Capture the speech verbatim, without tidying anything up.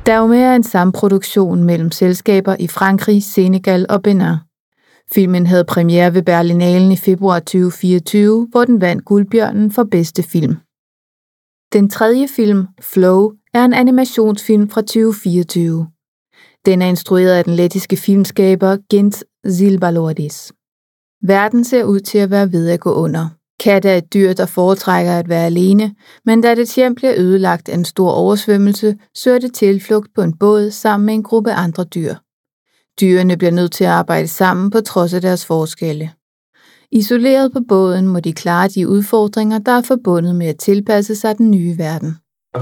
Der er jo mere en samproduktion mellem selskaber i Frankrig, Senegal og Benin. Filmen havde premiere ved Berlinalen i februar tyve fireogtyve, hvor den vandt Guldbjørnen for bedste film. Den tredje film, Flow, er en animationsfilm fra tyve fireogtyve. Den er instrueret af den lettiske filmskaber Gint Zilbalordis. Verden ser ud til at være ved at gå under. Katte er et dyr, der foretrækker at være alene, men da dets hjem bliver ødelagt af en stor oversvømmelse, søger det tilflugt på en båd sammen med en gruppe andre dyr. Dyrene bliver nødt til at arbejde sammen på trods af deres forskelle. Isoleret på båden må de klare de udfordringer, der er forbundet med at tilpasse sig den nye verden.